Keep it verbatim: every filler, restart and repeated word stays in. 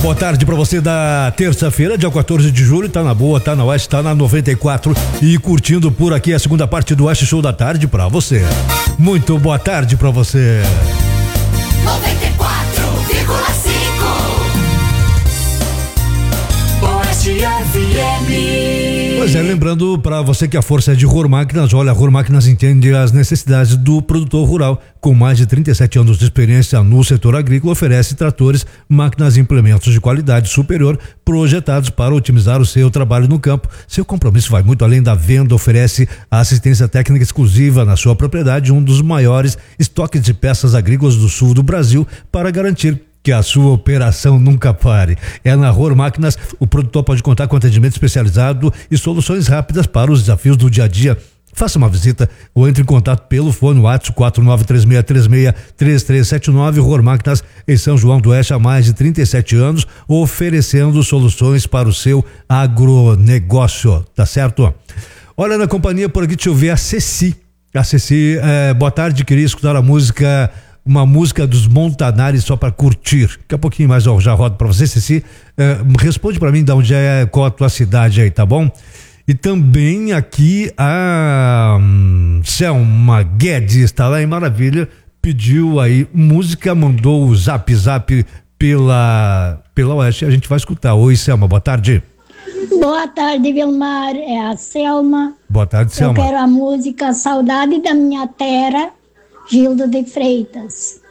Boa tarde pra você da terça-feira, dia quatorze de julho, tá na boa, tá na Oeste, tá na noventa e quatro e curtindo por aqui a segunda parte do Oeste Show da tarde pra você. Muito boa tarde pra você. noventa e quatro vírgula cinco Oeste F M. Pois é, lembrando para você que a força é de Ror Máquinas. Olha, a Ror Máquinas entende as necessidades do produtor rural. Com mais de trinta e sete anos de experiência no setor agrícola, oferece tratores, máquinas e implementos de qualidade superior projetados para otimizar o seu trabalho no campo. Seu compromisso vai muito além da venda, oferece assistência técnica exclusiva na sua propriedade, um dos maiores estoques de peças agrícolas do sul do Brasil, para garantir que a sua operação nunca pare. É na Ror Máquinas, o produtor pode contar com atendimento especializado e soluções rápidas para os desafios do dia a dia. Faça uma visita ou entre em contato pelo fone WhatsApp quatro nove três seis três seis três três sete nove. Ror Máquinas em São João do Oeste há mais de trinta e sete anos, oferecendo soluções para o seu agronegócio, tá certo? Olha, na companhia por aqui, deixa eu ver a Ceci. A Ceci, é, boa tarde, queria escutar a música uma música dos Montanares só para curtir. Daqui a pouquinho mais eu já rodo para você, Ceci. É, responde para mim de onde é, qual a tua cidade aí, tá bom? E também aqui a hum, Selma Guedes está lá em Maravilha, pediu aí música, mandou o zap zap pela, pela Oeste, a gente vai escutar. Oi, Selma, boa tarde. Boa tarde, Vilmar, é a Selma. Boa tarde, Selma. Eu quero a música Saudade da Minha Terra, Gildo de Freitas.